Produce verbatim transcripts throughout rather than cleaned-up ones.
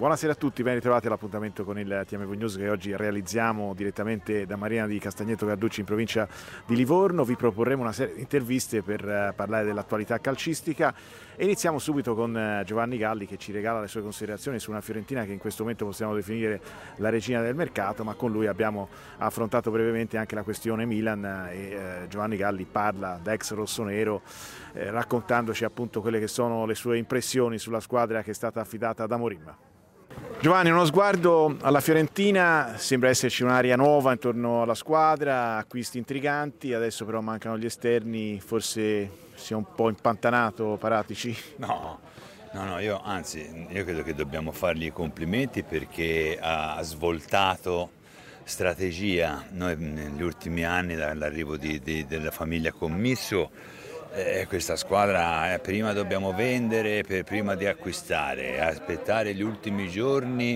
Buonasera a tutti, ben ritrovati all'appuntamento con il T M V News che oggi realizziamo direttamente da Marina di Castagneto Carducci in provincia di Livorno. Vi proporremo una serie di interviste per parlare dell'attualità calcistica e iniziamo subito con Giovanni Galli che ci regala le sue considerazioni su una Fiorentina che in questo momento possiamo definire la regina del mercato, ma con lui abbiamo affrontato brevemente anche la questione Milan e eh, Giovanni Galli parla da ex rossonero eh, raccontandoci appunto quelle che sono le sue impressioni sulla squadra che è stata affidata da Mourinho. Giovanni, uno sguardo alla Fiorentina, sembra esserci un'aria nuova intorno alla squadra, acquisti intriganti, adesso però mancano gli esterni, forse sia un po' impantanato Paratici? No, no, no, io anzi, io credo che dobbiamo fargli i complimenti perché ha svoltato strategia. Noi negli ultimi anni, dall'arrivo di, di, della famiglia Commisso, Eh, questa squadra eh, prima dobbiamo vendere per prima di acquistare, aspettare gli ultimi giorni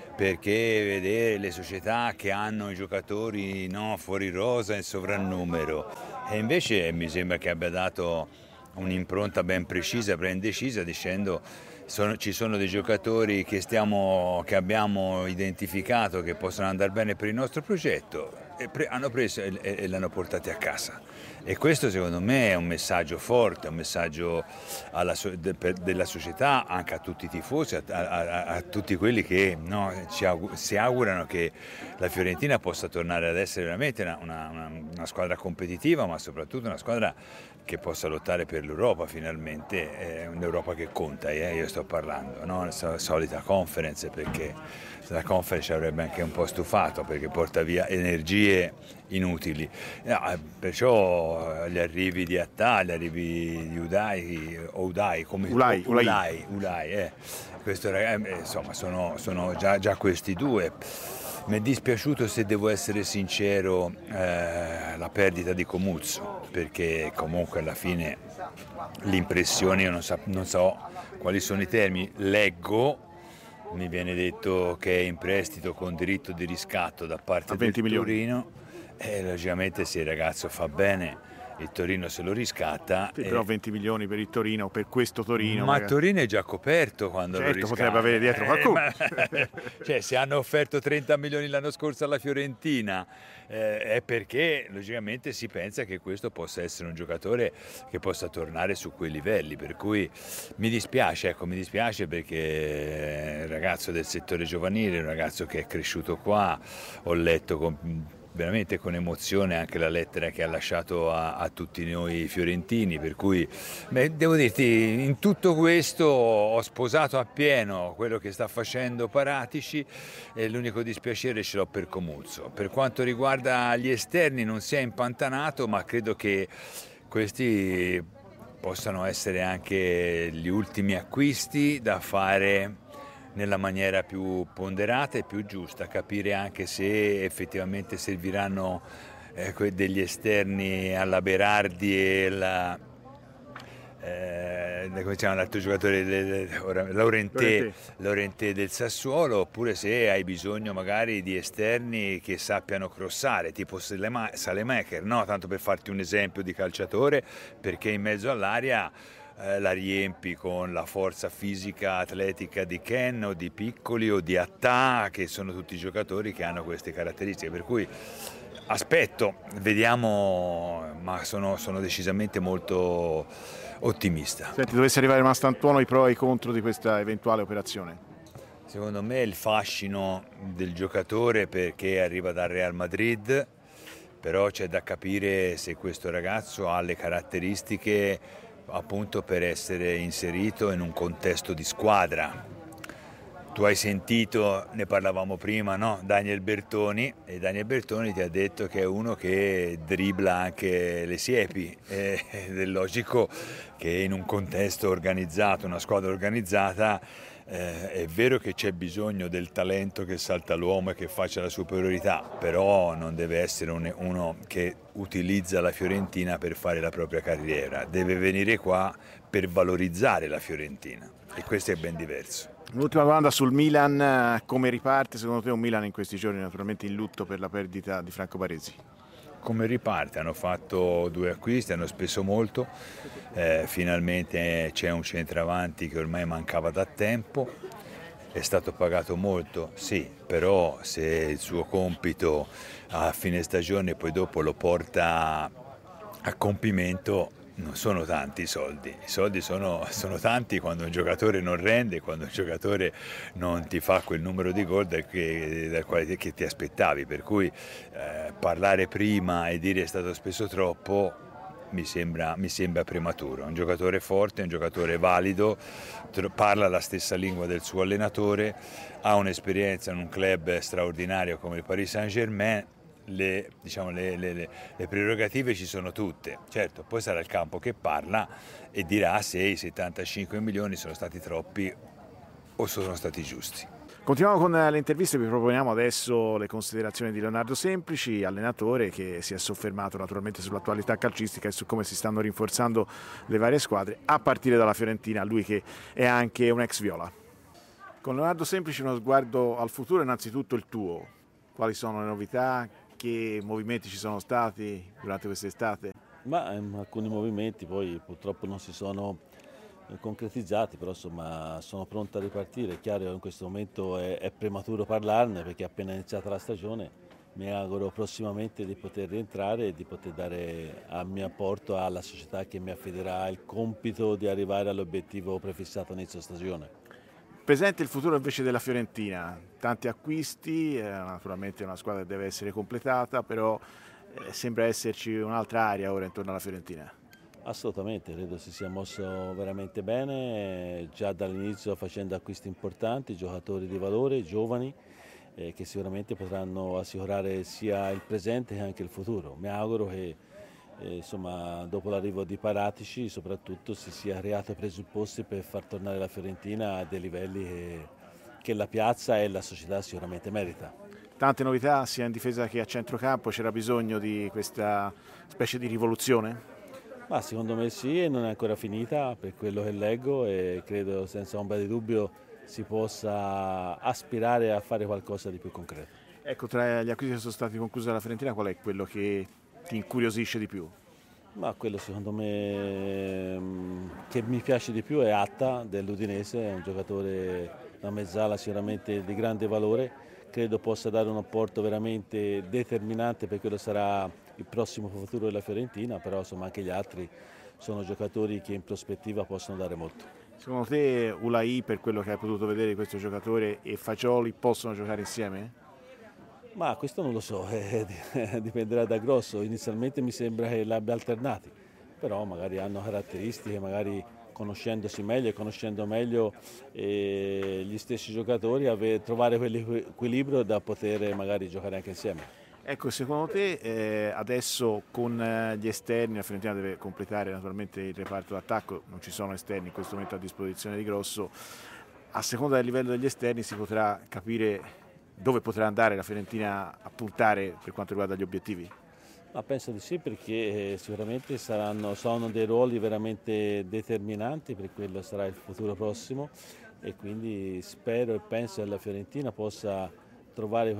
perché vedere le società che hanno i giocatori no, fuori rosa in sovrannumero, e invece mi sembra che abbia dato un'impronta ben precisa, ben decisa, dicendo sono, ci sono dei giocatori che, stiamo, che abbiamo identificato che possono andare bene per il nostro progetto e pre, hanno preso e, e, e l'hanno portati a casa. E questo secondo me è un messaggio forte, un messaggio alla, de, per, della società, anche a tutti i tifosi, a, a, a tutti quelli che no, ci augurano, si augurano che la Fiorentina possa tornare ad essere veramente una, una, una squadra competitiva, ma soprattutto una squadra che possa lottare per l'Europa finalmente, è un'Europa che conta, eh, io sto parlando, no? La solita conference, perché la conference avrebbe anche un po' stufato perché porta via energie inutili, no, perciò gli arrivi di Attà, gli arrivi di Udai, o Udai, come Ulai, Ulai, Ulai, Ulai eh. Questo, eh, insomma sono, sono già, già questi due. Mi è dispiaciuto, se devo essere sincero, eh, la perdita di Comuzzo, perché comunque alla fine l'impressione, io non so, non so quali sono i termini, leggo, mi viene detto che è in prestito con diritto di riscatto da parte del Torino, e logicamente se il ragazzo fa bene il Torino se lo riscatta. Sì, però venti milioni per il Torino, per questo Torino. Ma magari. Torino è già coperto quando certo, lo riscatta. Potrebbe avere dietro qualcuno. Eh, ma, cioè, se hanno offerto trenta milioni l'anno scorso alla Fiorentina eh, è perché logicamente si pensa che questo possa essere un giocatore che possa tornare su quei livelli. Per cui mi dispiace, ecco, mi dispiace perché è un ragazzo del settore giovanile, un ragazzo che è cresciuto qua, ho letto con veramente con emozione anche la lettera che ha lasciato a, a tutti noi fiorentini, per cui beh, devo dirti, in tutto questo ho sposato appieno quello che sta facendo Paratici e l'unico dispiacere ce l'ho per Comuzzo. Per quanto riguarda gli esterni non si è impantanato, ma credo che questi possano essere anche gli ultimi acquisti da fare nella maniera più ponderata e più giusta, capire anche se effettivamente serviranno eh, degli esterni alla Berardi e la, eh, come si chiama l'altro giocatore, Laurentè, Laurentè del Sassuolo, oppure se hai bisogno magari di esterni che sappiano crossare, tipo Salemaker, no? Tanto per farti un esempio di calciatore, perché in mezzo all'area la riempi con la forza fisica atletica di Ken o di Piccoli o di Attà, che sono tutti giocatori che hanno queste caratteristiche, per cui aspetto, vediamo, ma sono, sono decisamente molto ottimista. Senti, dovesse arrivare Mastantuono, i pro e i contro di questa eventuale operazione? Secondo me il fascino del giocatore perché arriva dal Real Madrid, però c'è da capire se questo ragazzo ha le caratteristiche appunto per essere inserito in un contesto di squadra. Tu hai sentito, ne parlavamo prima, no? Daniel Bertoni, e Daniel Bertoni ti ha detto che è uno che dribbla anche le siepi, ed è logico che in un contesto organizzato, una squadra organizzata, eh, è vero che c'è bisogno del talento che salta l'uomo e che faccia la superiorità, però non deve essere un, uno che utilizza la Fiorentina per fare la propria carriera, deve venire qua per valorizzare la Fiorentina, e questo è ben diverso. Un'ultima domanda sul Milan, come riparte secondo te un Milan in questi giorni naturalmente in lutto per la perdita di Franco Baresi? Come riparte? Hanno fatto due acquisti, hanno speso molto, eh, finalmente c'è un centravanti che ormai mancava da tempo, È stato pagato molto? Sì, però se il suo compito a fine stagione poi dopo lo porta a compimento, non sono tanti i soldi. I soldi sono, sono tanti quando un giocatore non rende, quando un giocatore non ti fa quel numero di gol dal, che, dal quale che ti aspettavi, per cui eh, parlare prima e dire è stato speso troppo mi sembra, mi sembra prematuro. Un giocatore forte, un giocatore valido, parla la stessa lingua del suo allenatore, ha un'esperienza in un club straordinario come il Paris Saint-Germain. Le, diciamo, le, le, le prerogative ci sono tutte, certo, poi sarà il campo che parla e dirà se i settantacinque milioni sono stati troppi o sono stati giusti. Continuiamo con le interviste, vi proponiamo adesso le considerazioni di Leonardo Semplici, allenatore che si è soffermato naturalmente sull'attualità calcistica e su come si stanno rinforzando le varie squadre, a partire dalla Fiorentina, lui che è anche un ex viola. Con Leonardo Semplici uno sguardo al futuro, innanzitutto il tuo, quali sono le novità? Che movimenti ci sono stati durante quest'estate? Ma ehm, alcuni movimenti poi purtroppo non si sono eh, concretizzati, però insomma sono pronto a ripartire. È chiaro che in questo momento è, è prematuro parlarne perché è appena iniziata la stagione. Mi auguro prossimamente di poter rientrare e di poter dare il mio apporto alla società che mi affiderà il compito di arrivare all'obiettivo prefissato inizio stagione. Presente il futuro invece della Fiorentina, tanti acquisti, eh, naturalmente è una squadra che deve essere completata, però eh, sembra esserci un'altra area ora intorno alla Fiorentina. Assolutamente, credo si sia mosso veramente bene, già dall'inizio facendo acquisti importanti, giocatori di valore, giovani, eh, che sicuramente potranno assicurare sia il presente che anche il futuro. Mi auguro che E, insomma, dopo l'arrivo di Paratici soprattutto si sia creato presupposti per far tornare la Fiorentina a dei livelli che, che la piazza e la società sicuramente merita. Tante novità sia in difesa che a centrocampo, c'era bisogno di questa specie di rivoluzione? Ma secondo me sì, e non è ancora finita per quello che leggo e credo senza ombra di dubbio si possa aspirare a fare qualcosa di più concreto. Ecco, tra gli acquisti che sono stati conclusi dalla Fiorentina, qual è quello che ti incuriosisce di più? Ma quello secondo me che mi piace di più è Atta dell'Udinese, è un giocatore, una mezzala sicuramente di grande valore, credo possa dare un apporto veramente determinante per quello che sarà il prossimo futuro della Fiorentina, però insomma anche gli altri sono giocatori che in prospettiva possono dare molto. Secondo te Ulai, per quello che hai potuto vedere di questo giocatore, e Fagioli possono giocare insieme? Ma questo non lo so, eh, dipenderà da Grosso, inizialmente mi sembra che l'abbia alternati, però magari hanno caratteristiche, magari conoscendosi meglio e conoscendo meglio eh, gli stessi giocatori, ave, trovare quell'equilibrio da poter magari giocare anche insieme. Ecco, secondo te eh, adesso con eh, gli esterni la Fiorentina deve completare naturalmente il reparto d'attacco, non ci sono esterni in questo momento a disposizione di Grosso, a seconda del livello degli esterni si potrà capire dove potrà andare la Fiorentina a puntare per quanto riguarda gli obiettivi? Ma penso di sì perché sicuramente saranno, sono dei ruoli veramente determinanti per quello sarà il futuro prossimo e quindi spero e penso che la Fiorentina possa trovare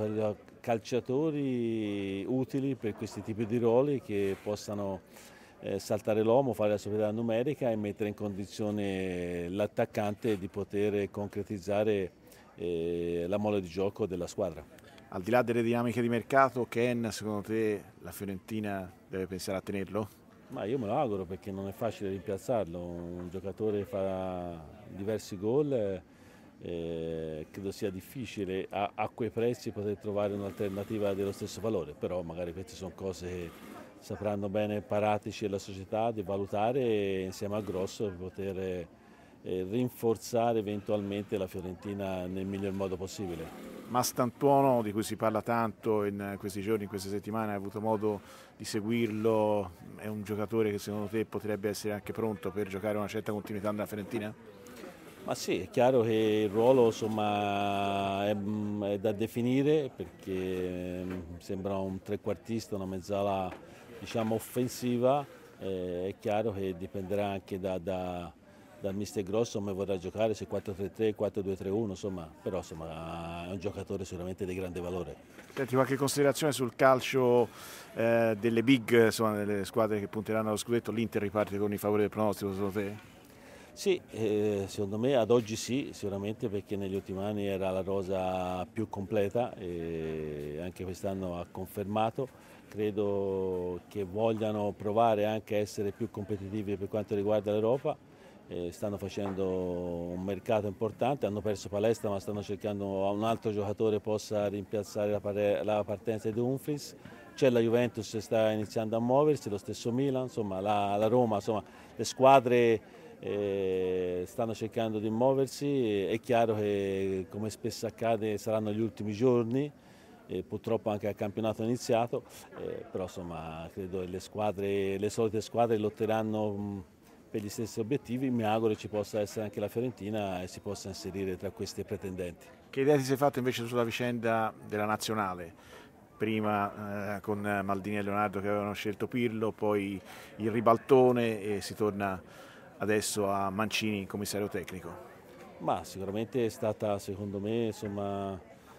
calciatori utili per questi tipi di ruoli che possano eh, saltare l'uomo, fare la superiorità numerica e mettere in condizione l'attaccante di poter concretizzare eh, la mole di gioco della squadra. Al di là delle dinamiche di mercato, Ken, secondo te la Fiorentina deve pensare a tenerlo? Ma io me lo auguro perché non è facile rimpiazzarlo, un giocatore che fa diversi gol, eh, credo sia difficile a, a quei prezzi poter trovare un'alternativa dello stesso valore, però magari queste sono cose che sapranno bene Paratici e la società di valutare insieme a Grosso per poter eh, rinforzare eventualmente la Fiorentina nel miglior modo possibile. Mastantuono, di cui si parla tanto in questi giorni, in queste settimane, hai avuto modo di seguirlo, è un giocatore che secondo te potrebbe essere anche pronto per giocare una certa continuità nella Fiorentina? Ma sì, è chiaro che il ruolo insomma, è, è da definire perché sembra un trequartista, una mezzala diciamo, offensiva, eh, è chiaro che dipenderà anche da, da dal mister Grosso come vorrà giocare, se quattro tre tre, quattro due tre uno, insomma, però insomma, è un giocatore sicuramente di grande valore. Senti, qualche considerazione sul calcio eh, delle big, insomma, delle squadre che punteranno allo scudetto? L'Inter riparte con i favori del pronostico, secondo te? Sì, eh, secondo me ad oggi sì, sicuramente, perché negli ultimi anni era la rosa più completa e anche quest'anno ha confermato. Credo che vogliano provare anche a essere più competitivi per quanto riguarda l'Europa. Eh, stanno facendo un mercato importante, hanno perso Palestra ma stanno cercando un altro giocatore che possa rimpiazzare la, pare- la partenza di Dumfries. C'è la Juventus che sta iniziando a muoversi, lo stesso Milan, insomma la, la Roma, insomma le squadre eh, stanno cercando di muoversi. È chiaro che, come spesso accade, saranno gli ultimi giorni, eh, purtroppo anche il campionato è iniziato, eh, però insomma credo che le squadre, le solite squadre lotteranno mh, per gli stessi obiettivi. Mi auguro ci possa essere anche la Fiorentina e si possa inserire tra questi pretendenti. Che idea ti sei fatto invece sulla vicenda della nazionale? Prima eh, con Maldini e Leonardo che avevano scelto Pirlo, poi il ribaltone e si torna adesso a Mancini, commissario tecnico. Ma sicuramente è stata, secondo me, insomma,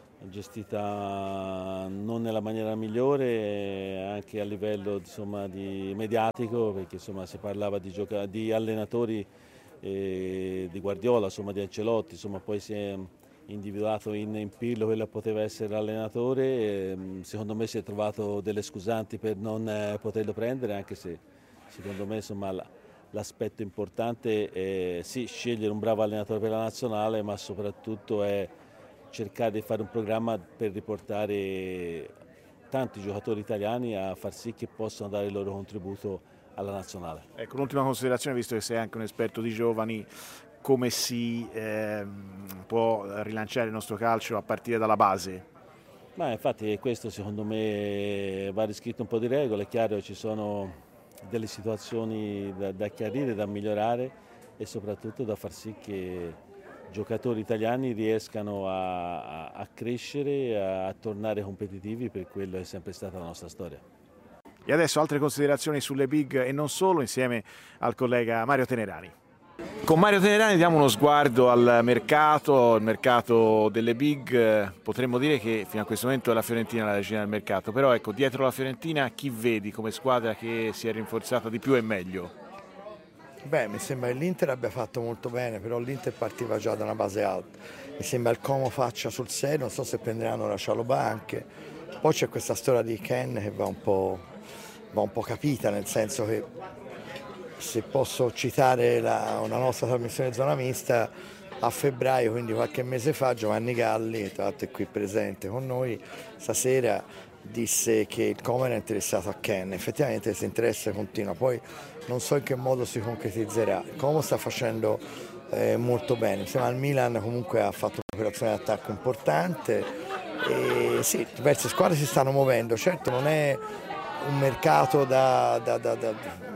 gestita non nella maniera migliore, anche a livello insomma, di mediatico, perché insomma, si parlava di, gioca- di allenatori eh, di Guardiola, insomma, di Ancelotti, insomma, poi si è individuato in, in Pirlo quello che poteva essere l'allenatore. E, secondo me si è trovato delle scusanti per non eh, poterlo prendere, anche se secondo me insomma, la, l'aspetto importante è sì scegliere un bravo allenatore per la nazionale, ma soprattutto è cercare di fare un programma per riportare tanti giocatori italiani a far sì che possano dare il loro contributo alla nazionale. Ecco, un'ultima considerazione, visto che sei anche un esperto di giovani, come si eh, può rilanciare il nostro calcio a partire dalla base? Ma infatti questo secondo me va riscritto un po' di regole. È chiaro che ci sono delle situazioni da, da chiarire, da migliorare e soprattutto da far sì che giocatori italiani riescano a, a, a crescere, a, a tornare competitivi per quello che è sempre stata la nostra storia. E adesso altre considerazioni sulle big e non solo, insieme al collega Mario Tenerani. Con Mario Tenerani diamo uno sguardo al mercato, al mercato delle big. Potremmo dire che fino a questo momento è la Fiorentina la regina del mercato, però ecco, dietro la Fiorentina chi vedi come squadra che si è rinforzata di più e meglio? Beh, mi sembra che l'Inter abbia fatto molto bene, però l'Inter partiva già da una base alta. Mi sembra il Como faccia sul serio, non so se prenderanno la Cialobà anche. Poi c'è questa storia di Ken che va un po', va un po' capita, nel senso che, se posso citare la, una nostra trasmissione Zona Mista, a febbraio, quindi qualche mese fa, Giovanni Galli, tra l'altro è qui presente con noi stasera, disse che il Como era interessato a Ken. Effettivamente questo interesse continua, poi non so in che modo si concretizzerà. Il Como sta facendo eh, molto bene, insieme al Milan comunque ha fatto un'operazione di attacco importante e sì, diverse squadre si stanno muovendo. Certo non è un mercato da, da, da, da,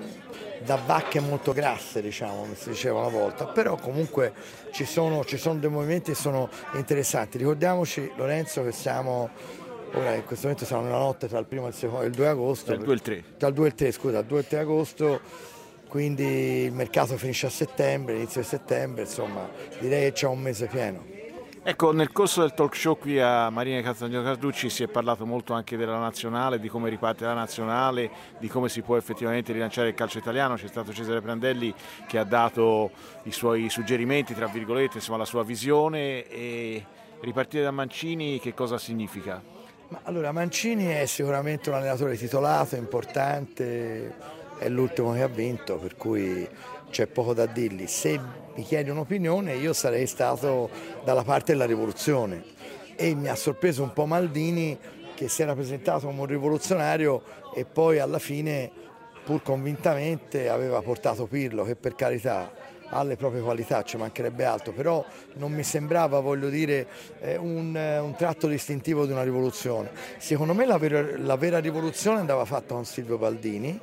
da vacche molto grasse, diciamo, come si diceva una volta, però comunque ci sono, ci sono dei movimenti che sono interessanti. Ricordiamoci, Lorenzo, che siamo ora in questo momento siamo nella notte tra il primo e il secondo, il due agosto. Tra il due e il tre. Tra il due e il tre, scusa, il due e il tre agosto, quindi il mercato finisce a settembre, inizio di settembre, insomma, direi che c'è un mese pieno. Ecco, nel corso del talk show qui a Marina Castagneto Carducci si è parlato molto anche della nazionale, di come riparte la nazionale, di come si può effettivamente rilanciare il calcio italiano. C'è stato Cesare Prandelli che ha dato i suoi suggerimenti, tra virgolette, insomma la sua visione. E ripartire da Mancini che cosa significa? Ma allora, Mancini è sicuramente un allenatore titolato, importante, è l'ultimo che ha vinto, per cui c'è poco da dirgli. Se mi chiedi un'opinione, io sarei stato dalla parte della rivoluzione, e mi ha sorpreso un po' Maldini, che si era presentato come un rivoluzionario e poi alla fine, pur convintamente, aveva portato Pirlo, che per carità ha le proprie qualità, ci mancherebbe altro, però non mi sembrava, voglio dire, un, un tratto distintivo di una rivoluzione. Secondo me la vera, la vera rivoluzione andava fatta con Silvio Baldini,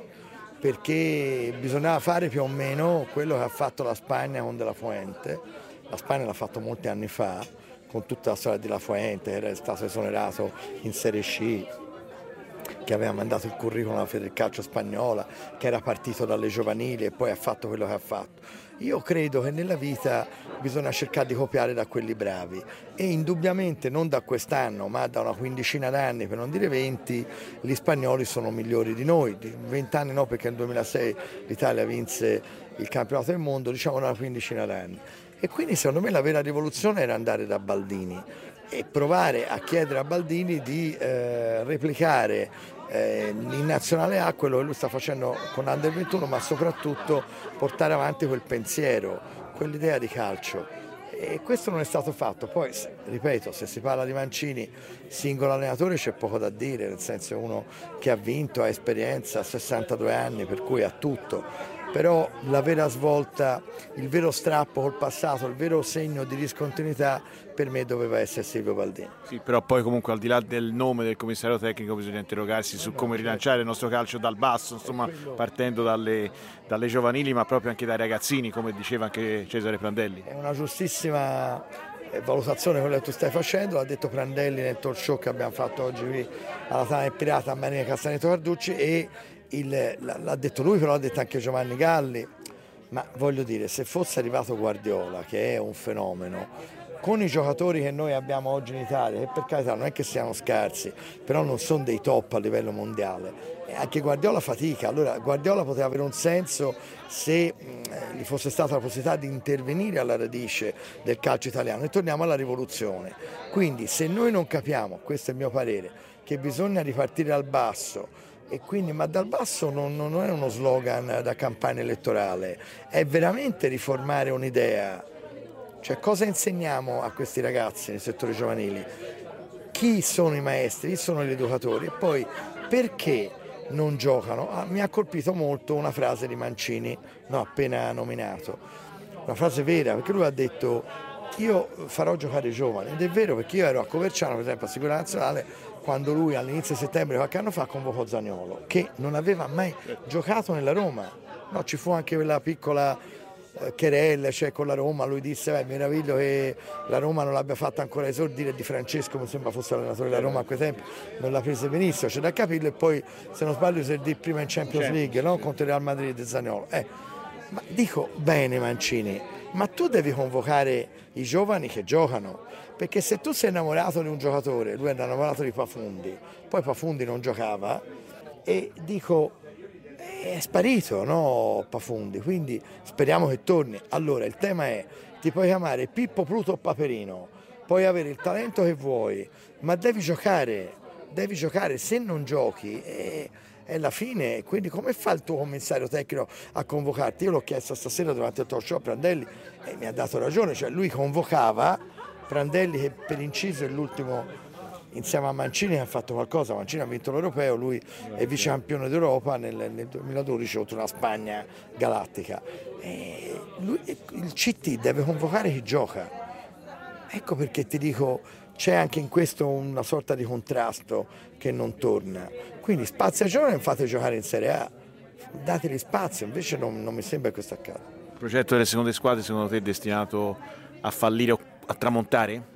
perché bisognava fare più o meno quello che ha fatto la Spagna con De La Fuente. La Spagna l'ha fatto molti anni fa, con tutta la storia di La Fuente, che era stato esonerato in Serie C, che aveva mandato il curriculum alla Federcalcio spagnola, che era partito dalle giovanili e poi ha fatto quello che ha fatto. Io credo che nella vita bisogna cercare di copiare da quelli bravi, e indubbiamente non da quest'anno ma da una quindicina d'anni, per non dire venti, gli spagnoli sono migliori di noi. Vent'anni no, perché nel duemilasei l'Italia vinse il campionato del mondo, diciamo una quindicina d'anni. E quindi secondo me la vera rivoluzione era andare da Baldini e provare a chiedere a Baldini di eh, replicare eh, in Nazionale A quello che lui sta facendo con Under ventuno, ma soprattutto portare avanti quel pensiero, quell'idea di calcio. E questo non è stato fatto. Poi, ripeto, se si parla di Mancini, singolo allenatore, c'è poco da dire, nel senso uno che ha vinto, ha esperienza, ha sessantadue anni, per cui ha tutto. Però la vera svolta, il vero strappo col passato, il vero segno di discontinuità per me doveva essere Silvio Baldini. Sì, però poi comunque al di là del nome del commissario tecnico bisogna interrogarsi su come rilanciare il nostro calcio dal basso, insomma partendo dalle, dalle giovanili ma proprio anche dai ragazzini, come diceva anche Cesare Prandelli. È una giustissima valutazione quella che tu stai facendo, l'ha detto Prandelli nel talk show che abbiamo fatto oggi qui alla Tana del Pirata a Marina Castagneto Carducci, e il, l'ha detto lui, però l'ha detto anche Giovanni Galli. Ma voglio dire, se fosse arrivato Guardiola, che è un fenomeno, con i giocatori che noi abbiamo oggi in Italia, che per carità non è che siano scarsi, però non sono dei top a livello mondiale, e anche Guardiola fatica. Allora Guardiola poteva avere un senso se mh, gli fosse stata la possibilità di intervenire alla radice del calcio italiano. E torniamo alla rivoluzione. Quindi se noi non capiamo, questo è il mio parere, che bisogna ripartire dal basso, e quindi, ma dal basso non, non è uno slogan da campagna elettorale, è veramente riformare un'idea. Cioè, cosa insegniamo a questi ragazzi nei settori giovanili? Chi sono i maestri, chi sono gli educatori, e poi perché non giocano? Ah, mi ha colpito molto una frase di Mancini, no, appena nominato, una frase vera, perché lui ha detto: io farò giocare i giovani. Ed è vero, perché io ero a Coverciano, per esempio a Sicurezza Nazionale, quando lui all'inizio di settembre qualche anno fa convocò Zaniolo, che non aveva mai giocato nella Roma. No, ci fu anche quella piccola eh, querella, cioè con la Roma, lui disse: beh, meraviglio che la Roma non l'abbia fatta ancora esordire. Di Francesco, mi sembra fosse l'allenatore della Roma a quei tempi, non la prese benissimo, c'è da capirlo. E poi, se non sbaglio, esordì prima in Champions League, no? Contro il Real Madrid e Zaniolo. Eh, ma dico, bene Mancini, ma tu devi convocare i giovani che giocano, perché se tu sei innamorato di un giocatore, lui è innamorato di Pafundi, poi Pafundi non giocava, e dico, è sparito, no, Pafundi, quindi speriamo che torni. Allora il tema è: ti puoi chiamare Pippo, Pluto o Paperino, puoi avere il talento che vuoi, ma devi giocare, devi giocare. Se non giochi è, è la fine. Quindi come fa il tuo commissario tecnico a convocarti? Io l'ho chiesto stasera durante il talk show a Prandelli e mi ha dato ragione, cioè lui convocava Prandelli, che per inciso è l'ultimo insieme a Mancini che ha fatto qualcosa. Mancini ha vinto l'Europeo, lui è vice campione d'Europa nel, nel duemiladodici contro una Spagna galattica. E lui, il C T deve convocare chi gioca. Ecco perché ti dico, c'è anche in questo una sorta di contrasto che non torna. Quindi spazio ai giovani, fate giocare in Serie A, dategli spazio, invece non, non mi sembra che questo accada. Il progetto delle seconde squadre secondo te è destinato a fallire o a tramontare?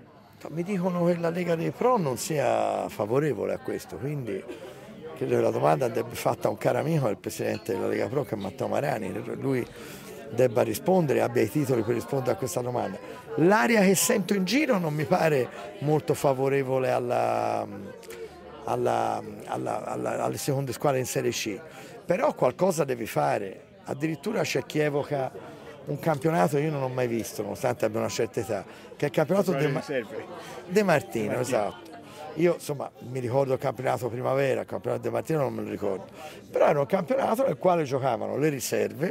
Mi dicono che la Lega dei Pro non sia favorevole a questo, quindi credo che la domanda andrebbe fatta a un caro amico del presidente della Lega Pro, che è Matteo Marani. Lui debba rispondere, abbia i titoli per rispondere a questa domanda. L'aria che sento in giro non mi pare molto favorevole alla, alla, alla, alla, alle seconde squadre in Serie C, però qualcosa devi fare. Addirittura c'è chi evoca un campionato che io non ho mai visto, nonostante abbia una certa età, che è il campionato De, Ma- De Martino, De esatto. Io insomma mi ricordo il campionato primavera, il campionato De Martino non me lo ricordo, però era un campionato nel quale giocavano le riserve,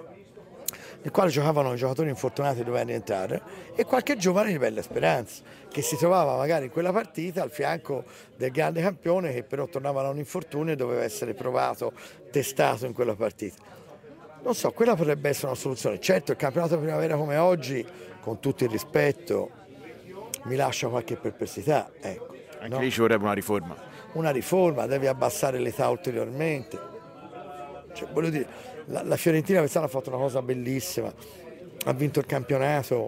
nel quale giocavano i giocatori infortunati che dovevano rientrare, e qualche giovane di bella speranza che si trovava magari in quella partita al fianco del grande campione, che però tornava da un infortunio e doveva essere provato, testato in quella partita. Non so, quella potrebbe essere una soluzione. Certo, il campionato primavera come oggi, con tutto il rispetto, mi lascia qualche perplessità. Ecco, anche no? lì ci vorrebbe una riforma. Una riforma, devi abbassare l'età ulteriormente. Cioè, voglio dire, la, la Fiorentina quest'anno ha fatto una cosa bellissima, ha vinto il campionato,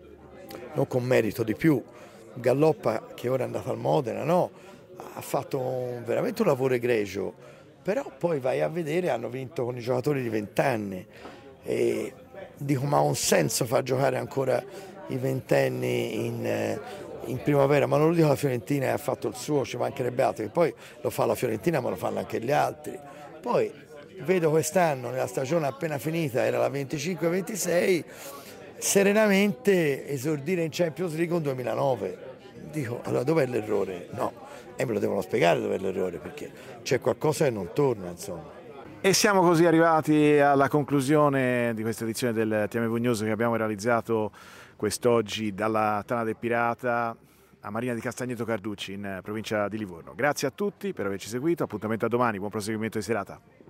non con merito di più. Galloppa, che ora è andato al Modena, no? Ha fatto un, veramente un lavoro egregio. Però poi vai a vedere, hanno vinto con i giocatori di venti anni, e dico, ma ha un senso far giocare ancora i ventenni in, in primavera? Ma non lo dico la Fiorentina, ha fatto il suo, ci mancherebbe altro, che poi lo fa la Fiorentina ma lo fanno anche gli altri. Poi vedo quest'anno, nella stagione appena finita, era la venticinque ventisei, serenamente esordire in Champions League un duemilanove. Dico, allora dov'è l'errore? No, e me lo devono spiegare dov'è l'errore, perché c'è qualcosa che non torna, insomma. E siamo così arrivati alla conclusione di questa edizione del T M V News che abbiamo realizzato quest'oggi dalla Tana del Pirata a Marina di Castagneto Carducci in provincia di Livorno. Grazie a tutti per averci seguito, appuntamento a domani, buon proseguimento di serata.